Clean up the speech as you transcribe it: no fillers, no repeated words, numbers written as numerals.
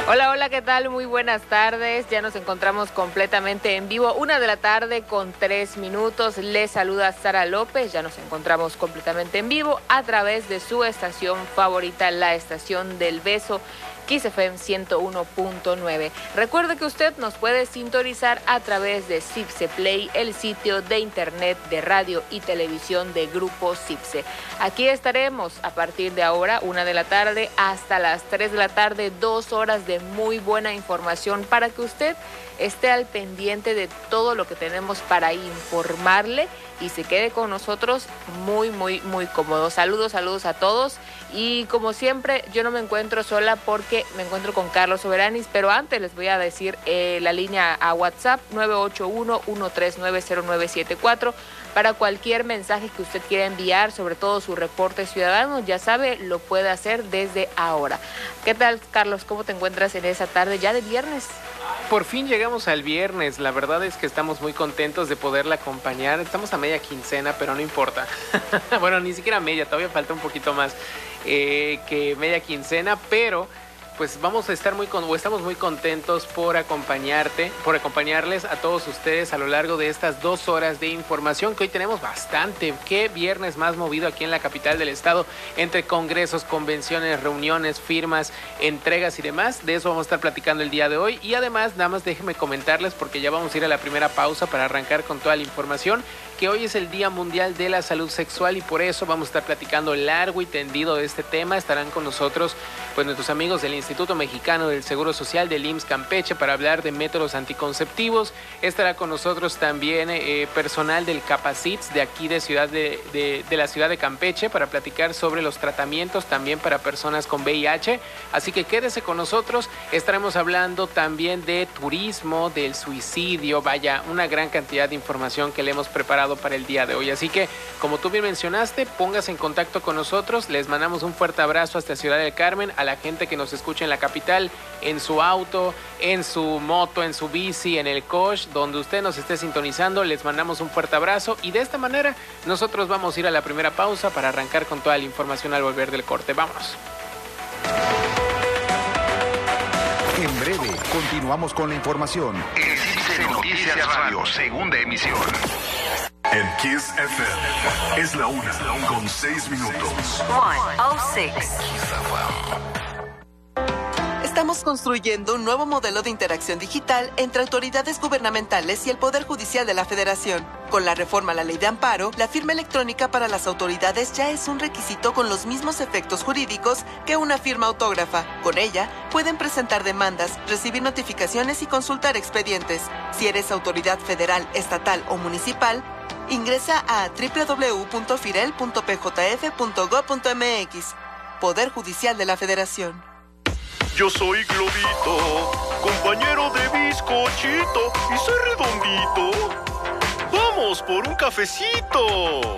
Hola, hola, ¿qué tal? Muy buenas tardes. Ya nos encontramos completamente en vivo. 1:00 con 3 minutos. Les saluda Sara López. Ya nos encontramos completamente en vivo a través de su estación favorita, la estación del beso, Kiss FM 101.9. Recuerde que usted nos puede sintonizar a través de Cipse Play, el sitio de internet de radio y televisión de Grupo Cipse. Aquí estaremos a partir de ahora, 1:00 hasta las 3 de la tarde, 2 horas de muy buena información para que usted esté al pendiente de todo lo que tenemos para informarle y se quede con nosotros muy cómodo. Saludos a todos. Y como siempre, yo no me encuentro sola porque me encuentro con Carlos Soberanis, pero antes les voy a decir la línea a WhatsApp 981-139-0974 para cualquier mensaje que usted quiera enviar, sobre todo su reporte ciudadano, ya sabe, lo puede hacer desde ahora. ¿Qué tal, Carlos? ¿Cómo te encuentras en esa tarde ya de viernes? Por fin llegamos al viernes, la verdad es que estamos muy contentos de poderla acompañar. Estamos a media quincena, pero no importa. Bueno, ni siquiera media, todavía falta un poquito más que media quincena, pero pues estamos muy contentos por acompañarles a todos ustedes a lo largo de estas 2 horas de información que hoy tenemos bastante. Qué viernes más movido aquí en la capital del estado, entre congresos, convenciones, reuniones, firmas, entregas y demás. De eso vamos a estar platicando el día de hoy. Y además, nada más déjenme comentarles, porque ya vamos a ir a la primera pausa para arrancar con toda la información, que hoy es el Día Mundial de la Salud Sexual y por eso vamos a estar platicando largo y tendido de este tema. Estarán con nosotros pues nuestros amigos del Instituto Mexicano del Seguro Social del IMSS Campeche para hablar de métodos anticonceptivos. Estará con nosotros también personal del Capacits de aquí de la ciudad de Campeche para platicar sobre los tratamientos también para personas con VIH. Así que quédese con nosotros. Estaremos hablando también de turismo, del suicidio, vaya, una gran cantidad de información que le hemos preparado para el día de hoy. Así que, como tú bien mencionaste, póngase en contacto con nosotros. Les mandamos un fuerte abrazo hasta Ciudad del Carmen, a la gente que nos escucha en la capital, en su auto, en su moto, en su bici, en el coche, donde usted nos esté sintonizando. Les mandamos un fuerte abrazo y de esta manera nosotros vamos a ir a la primera pausa para arrancar con toda la información al volver del corte. Vámonos. En breve, continuamos con la información. En Cipse Noticias Radio, segunda emisión. En Kiss FM es la 1:06. 1:06. Estamos construyendo un nuevo modelo de interacción digital entre autoridades gubernamentales y el Poder Judicial de la Federación. Con la reforma a la Ley de Amparo, la firma electrónica para las autoridades ya es un requisito con los mismos efectos jurídicos que una firma autógrafa. Con ella, pueden presentar demandas, recibir notificaciones y consultar expedientes. Si eres autoridad federal, estatal o municipal, ingresa a www.firel.pjf.gov.mx. Poder Judicial de la Federación. Yo soy Globito, compañero de bizcochito, y soy redondito. ¡Vamos por un cafecito!